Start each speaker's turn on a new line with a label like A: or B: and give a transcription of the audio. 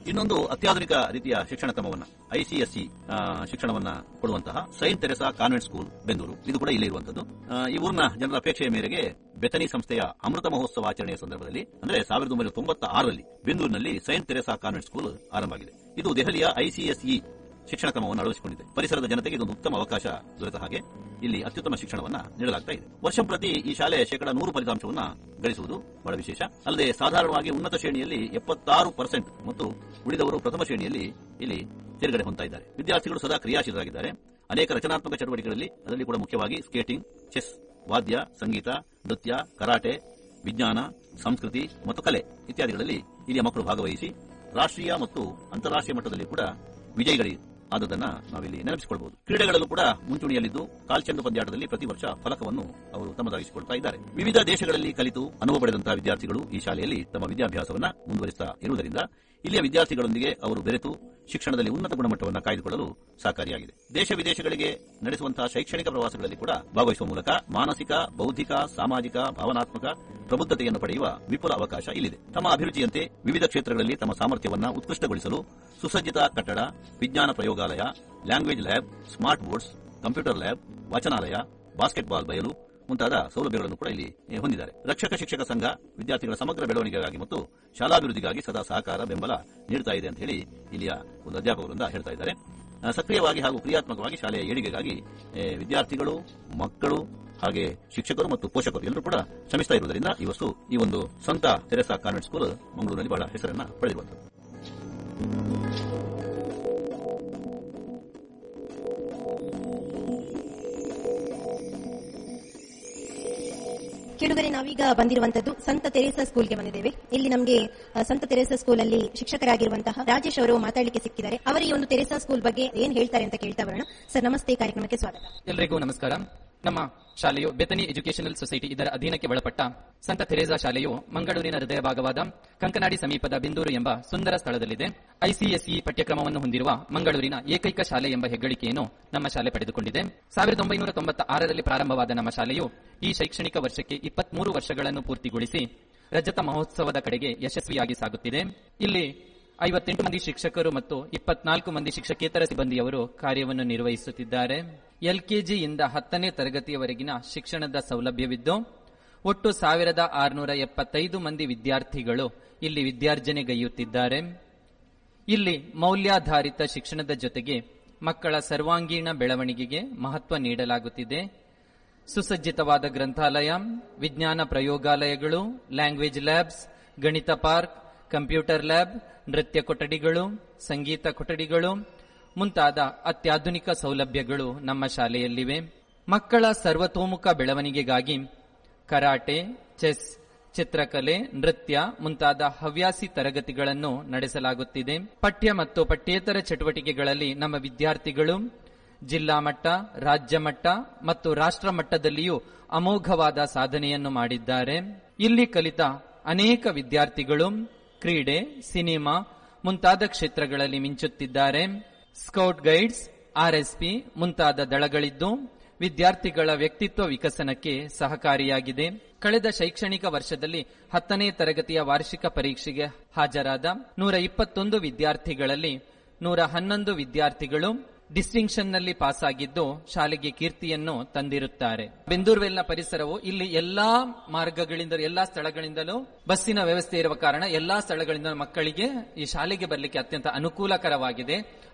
A: ಇನ್ನೊಂದು ಅತ್ಯಾಧುನಿಕ ರೀತಿಯ ಶಿಕ್ಷಣ ಕ್ರಮವನ್ನು ICSE ಶಿಕ್ಷಣವನ್ನ ಕೊಡುವಂತಹ Saint Theresa convent school Bendur, ಇದು ಕೂಡ ಇಲ್ಲೇ ಇರುವಂತದ್ದು. ಈ ಊರಿನ ಜನರ ಅಪೇಕ್ಷೆಯ ಮೇರೆಗೆ ಬೆಥನಿ ಸಂಸ್ಥೆಯ ಅಮೃತ ಮಹೋತ್ಸವ ಆಚರಣೆಯ ಸಂದರ್ಭದಲ್ಲಿ ಅಂದ್ರೆ 1996ರಲ್ಲಿ ಬೆಂದೂರಿನಲ್ಲಿ ಸೈಂಟ್ ತೆರೆಸಾ ಕಾನ್ವೆಂಟ್ ಸ್ಕೂಲ್ ಆರಂಭವಾಗಿದೆ. ಇದು ದೆಹಲಿಯ ICSE ಶಿಕ್ಷಣ ಕ್ರಮವನ್ನು ಅಳವಡಿಸಿಕೊಂಡಿದೆ. ಪರಿಸರದ ಜನತೆಗೆ ಇದೊಂದು ಉತ್ತಮ ಅವಕಾಶ ದೊರೆತ ಹಾಗೆ ಇಲ್ಲಿ ಅತ್ಯುತ್ತಮ ಶಿಕ್ಷಣವನ್ನ ನೀಡಲಾಗ್ತಾ ಇದೆ. ವರ್ಷ ಪ್ರತಿ ಈ ಶಾಲೆ 100% ಫಲಿತಾಂಶವನ್ನ ಗಳಿಸುವುದು ಬಹಳ ವಿಶೇಷ. ಅಲ್ಲದೆ ಸಾಧಾರಣವಾಗಿ ಉನ್ನತ ಶ್ರೇಣಿಯಲ್ಲಿ 76% ಮತ್ತು ಉಳಿದವರು ಪ್ರಥಮ ಶ್ರೇಣಿಯಲ್ಲಿ ಇಲ್ಲಿ ತೇರ್ಗಡೆ ಹೊಂದ್ತಾ ಇದ್ದಾರೆ. ವಿದ್ಯಾರ್ಥಿಗಳು ಸದಾ ಕ್ರಿಯಾಶೀಲರಾಗಿದ್ದಾರೆ. ಅನೇಕ ರಚನಾತ್ಮಕ ಚಟುವಟಿಕೆಗಳಲ್ಲಿ ಅದರಲ್ಲಿ ಕೂಡ ಮುಖ್ಯವಾಗಿ ಸ್ಕೇಟಿಂಗ್, ಚೆಸ್, ವಾದ್ಯ, ಸಂಗೀತ, ನೃತ್ಯ, ಕರಾಟೆ, ವಿಜ್ಞಾನ, ಸಂಸ್ಕೃತಿ ಮತ್ತು ಕಲೆ ಇತ್ಯಾದಿಗಳಲ್ಲಿ ಇಲ್ಲಿಯ ಮಕ್ಕಳು ಭಾಗವಹಿಸಿ ರಾಷ್ಟ್ರೀಯ ಮತ್ತು ಅಂತಾರಾಷ್ಟ್ರೀಯ ಮಟ್ಟದಲ್ಲಿ ಕೂಡ ವಿಜಯಿಗಳು ಆದದನ್ನ ನಾವಿಲ್ಲಿ ನೆನಪಿಸಿಕೊಳ್ಳಬಹುದು. ಕ್ರೀಡೆಗಳಲ್ಲೂ ಕೂಡ ಮುಂಚೂಣಿಯಲ್ಲಿದ್ದು ಕಾಲ್ಚೆಂಡು ಪಂದ್ಯಾಟದಲ್ಲಿ ಪ್ರತಿ ವರ್ಷ ಫಲಕವನ್ನು ಅವರು ತಮ್ಮದಾಗಿಸಿಕೊಳ್ತಾ ಇದ್ದಾರೆ. ವಿವಿಧ ದೇಶಗಳಲ್ಲಿ ಕಲಿತು ಅನುಭವ ಪಡೆದಂತಹ ವಿದ್ಯಾರ್ಥಿಗಳು ಈ ಶಾಲೆಯಲ್ಲಿ ತಮ್ಮ ವಿದ್ಯಾಭ್ಯಾಸವನ್ನ ಮುಂದುವರಿಸುತ್ತಾ ಇರುವುದರಿಂದ ಇಲ್ಲಿಯ ವಿದ್ಯಾರ್ಥಿಗಳೊಂದಿಗೆ ಅವರು ಬೆರೆತು ಶಿಕ್ಷಣದಲ್ಲಿ ಉನ್ನತ ಗುಣಮಟ್ಟವನ್ನು ಕಾಯ್ದುಕೊಳ್ಳಲು ಸಹಕಾರಿಯಾಗಿದೆ. ದೇಶ ವಿದೇಶಗಳಿಗೆ ನಡೆಸುವಂತಹ ಶೈಕ್ಷಣಿಕ ಪ್ರವಾಸಗಳಲ್ಲಿ ಕೂಡ ಭಾಗವಹಿಸುವ ಮೂಲಕ ಮಾನಸಿಕ, ಬೌದ್ಧಿಕ, ಸಾಮಾಜಿಕ, ಭಾವನಾತ್ಮಕ ಪ್ರಬುದ್ಧತೆಯನ್ನು ಪಡೆಯುವ ವಿಪುಲ ಅವಕಾಶ ಇಲ್ಲಿದೆ. ತಮ್ಮ ಅಭಿರುಚಿಯಂತೆ ವಿವಿಧ ಕ್ಷೇತ್ರಗಳಲ್ಲಿ ತಮ್ಮ ಸಾಮರ್ಥ್ಯವನ್ನು ಉತ್ಕೃಷ್ಟಗೊಳಿಸಲು ಸುಸಜ್ಜಿತ ಕಟ್ಟಡ, ವಿಜ್ಞಾನ ಪ್ರಯೋಗಾಲಯ, language lab, smart boards, computer lab, ವಾಚನಾಲಯ, basketball ಬಯಲು ಮುಂತಾದ ಸೌಲಭ್ಯಗಳನ್ನು ಕೂಡ ಇಲ್ಲಿ ಹೊಂದಿದ್ದಾರೆ. ರಕ್ಷಕ ಶಿಕ್ಷಕ ಸಂಘ ವಿದ್ಯಾರ್ಥಿಗಳ ಸಮಗ್ರ ಬೆಳವಣಿಗೆಗಾಗಿ ಮತ್ತು ಶಾಲಾಭಿವೃದ್ಧಿಗಾಗಿ ಸದಾ ಸಹಕಾರ, ಬೆಂಬಲ ನೀಡುತ್ತಾ ಇದೆ ಅಂತ ಹೇಳಿ ಇಲ್ಲಿಯ ಒಂದು ಅಧ್ಯಾಪಕರಿಂದ ಹೇಳ್ತಾ ಇದ್ದಾರೆ. ಸಕ್ರಿಯವಾಗಿ ಹಾಗೂ ಕ್ರಿಯಾತ್ಮಕವಾಗಿ ಶಾಲೆಯ ಏಳಿಗೆಗಾಗಿ ವಿದ್ಯಾರ್ಥಿಗಳು, ಮಕ್ಕಳು ಹಾಗೆ ಶಿಕ್ಷಕರು ಮತ್ತು ಪೋಷಕರು ಎಲ್ಲರೂ ಕೂಡ ಶ್ರಮಿಸ್ತಾ ಇರುವುದರಿಂದ ಈ ಒಂದು ಸಂತ ತೆರೆಸಾ ಕಾನ್ವೆಂಟ್ ಸ್ಕೂಲ್ ಮಂಗಳೂರಿನಲ್ಲಿ ಬಹಳ ಹೆಸರನ್ನು ಪಡೆದಿರುವಂಥದ್ದು.
B: ಕೇಳುಗರೆ, ನಾವೀಗ ಬಂದಿರುವಂತದ್ದು ಸಂತ ತೆರೇಸಾ ಸ್ಕೂಲ್ಗೆ ಬಂದಿದ್ದೇವೆ. ಇಲ್ಲಿ ನಮಗೆ ಸಂತ ತೆರೇಸಾ ಸ್ಕೂಲ್ ಅಲ್ಲಿ ಶಿಕ್ಷಕರಾಗಿರುವಂತಹ ರಾಜೇಶ್ ಅವರು ಮಾತಾಡಲಿಕ್ಕೆ ಸಿಕ್ಕಿದ್ದಾರೆ. ಅವರ ಈ ಒಂದು ತೆರೇಸಾ ಸ್ಕೂಲ್ ಬಗ್ಗೆ ಏನ್ ಹೇಳ್ತಾರೆ ಅಂತ ಕೇಳ್ತಾ ಬರೋಣ. ಸರ್ ನಮಸ್ತೆ, ಕಾರ್ಯಕ್ರಮಕ್ಕೆ ಸ್ವಾಗತ.
C: ಎಲ್ಲರಿಗೂ ನಮಸ್ಕಾರ. ನಮ್ಮ ಶಾಲೆಯು ಬೆಥನಿ ಎಜುಕೇಷನಲ್ ಸೊಸೈಟಿ ಇದರ ಅಧೀನಕ್ಕೆ ಒಳಪಟ್ಟ ಸಂತ ಥೆರೇಸಾ ಶಾಲೆಯು ಮಂಗಳೂರಿನ ಹೃದಯ ಭಾಗವಾದ ಕಂಕನಾಡಿ ಸಮೀಪದ ಬೆಂದೂರು ಎಂಬ ಸುಂದರ ಸ್ಥಳದಲ್ಲಿದೆ. ICSE ಪಠ್ಯಕ್ರಮವನ್ನು ಹೊಂದಿರುವ ಮಂಗಳೂರಿನ ಏಕೈಕ ಶಾಲೆ ಎಂಬ ಹೆಗ್ಗಳಿಕೆಯನ್ನು ನಮ್ಮ ಶಾಲೆ ಪಡೆದುಕೊಂಡಿದೆ. 1996ರಲ್ಲಿ ಪ್ರಾರಂಭವಾದ ನಮ್ಮ ಶಾಲೆಯು ಈ ಶೈಕ್ಷಣಿಕ ವರ್ಷಕ್ಕೆ 23 ವರ್ಷಗಳನ್ನು ಪೂರ್ತಿಗೊಳಿಸಿ ರಜತ ಮಹೋತ್ಸವದ ಕಡೆಗೆ ಯಶಸ್ವಿಯಾಗಿ ಸಾಗುತ್ತಿದೆ. ಇಲ್ಲಿ 58 ಮಂದಿ ಶಿಕ್ಷಕರು ಮತ್ತು 24 ಮಂದಿ ಶಿಕ್ಷಕೇತರ ಸಿಬ್ಬಂದಿಯವರು ಕಾರ್ಯವನ್ನು ನಿರ್ವಹಿಸುತ್ತಿದ್ದಾರೆ. LKG ಯಿಂದ 10ನೇ ತರಗತಿಯವರೆಗಿನ ಶಿಕ್ಷಣದ ಸೌಲಭ್ಯವಿದ್ದು ಒಟ್ಟು 1675 ಮಂದಿ ವಿದ್ಯಾರ್ಥಿಗಳು ಇಲ್ಲಿ ವಿದ್ಯಾರ್ಜನೆಗೈಯುತ್ತಿದ್ದಾರೆ. ಇಲ್ಲಿ ಮೌಲ್ಯಾಧಾರಿತ ಶಿಕ್ಷಣದ ಜೊತೆಗೆ ಮಕ್ಕಳ ಸರ್ವಾಂಗೀಣ ಬೆಳವಣಿಗೆಗೆ ಮಹತ್ವ ನೀಡಲಾಗುತ್ತಿದೆ. ಸುಸಜ್ಜಿತವಾದ ಗ್ರಂಥಾಲಯ, ವಿಜ್ಞಾನ ಪ್ರಯೋಗಾಲಯಗಳು, ಲ್ಯಾಂಗ್ವೇಜ್ ಲ್ಯಾಬ್ಸ್, ಗಣಿತ ಪಾರ್ಕ್, ಕಂಪ್ಯೂಟರ್ ಲ್ಯಾಬ್, ನೃತ್ಯ ಕೊಠಡಿಗಳು, ಸಂಗೀತ ಕೊಠಡಿಗಳು ಮುಂತಾದ ಅತ್ಯಾಧುನಿಕ ಸೌಲಭ್ಯಗಳು ನಮ್ಮ ಶಾಲೆಯಲ್ಲಿವೆ. ಮಕ್ಕಳ ಸರ್ವತೋಮುಖ ಬೆಳವಣಿಗೆಗಾಗಿ ಕರಾಟೆ, ಚೆಸ್, ಚಿತ್ರಕಲೆ, ನೃತ್ಯ ಮುಂತಾದ ಹವ್ಯಾಸಿ ತರಗತಿಗಳನ್ನು ನಡೆಸಲಾಗುತ್ತಿದೆ. ಪಠ್ಯ ಮತ್ತು ಪಠ್ಯೇತರ ಚಟುವಟಿಕೆಗಳಲ್ಲಿ ನಮ್ಮ ವಿದ್ಯಾರ್ಥಿಗಳು ಜಿಲ್ಲಾ ಮಟ್ಟ, ರಾಜ್ಯ ಮಟ್ಟ ಮತ್ತು ರಾಷ್ಟ್ರ ಮಟ್ಟದಲ್ಲಿಯೂ ಅಮೋಘವಾದ ಸಾಧನೆಯನ್ನು ಮಾಡಿದ್ದಾರೆ. ಇಲ್ಲಿ ಕಲಿತ ಅನೇಕ ವಿದ್ಯಾರ್ಥಿಗಳು ಕ್ರೀಡೆ, ಸಿನಿಮಾ ಮುಂತಾದ ಕ್ಷೇತ್ರಗಳಲ್ಲಿ ಮಿಂಚುತ್ತಿದ್ದಾರೆ. ಸ್ಕೌಟ್ ಗೈಡ್ಸ್, RSP ಮುಂತಾದ ದಳಗಳಿದ್ದು ವಿದ್ಯಾರ್ಥಿಗಳ ವ್ಯಕ್ತಿತ್ವ ವಿಕಸನಕ್ಕೆ ಸಹಕಾರಿಯಾಗಿದೆ. ಕಳೆದ ಶೈಕ್ಷಣಿಕ ವರ್ಷದಲ್ಲಿ 10ನೇ ತರಗತಿಯ ವಾರ್ಷಿಕ ಪರೀಕ್ಷೆಗೆ ಹಾಜರಾದ 121 ವಿದ್ಯಾರ್ಥಿಗಳಲ್ಲಿ 111 ವಿದ್ಯಾರ್ಥಿಗಳು ಡಿಸ್ಟಿಂಕ್ಷನ್ನಲ್ಲಿ ಪಾಸ್ ಆಗಿದ್ದು ಶಾಲೆಗೆ ಕೀರ್ತಿಯನ್ನು ತಂದಿರುತ್ತಾರೆ. ಬೆಂದೂರ್ವೆಲ್ನ ಪರಿಸರವು ಇಲ್ಲಿ ಎಲ್ಲಾ ಮಾರ್ಗಗಳಿಂದ, ಎಲ್ಲಾ ಸ್ಥಳಗಳಿಂದಲೂ ಬಸ್ಸಿನ ವ್ಯವಸ್ಥೆ ಇರುವ ಕಾರಣ ಎಲ್ಲಾ ಸ್ಥಳಗಳಿಂದ ಮಕ್ಕಳಿಗೆ ಈ ಶಾಲೆಗೆ ಬರಲಿಕ್ಕೆ ಅತ್ಯಂತ ಅನುಕೂಲಕರವಾಗಿದೆ.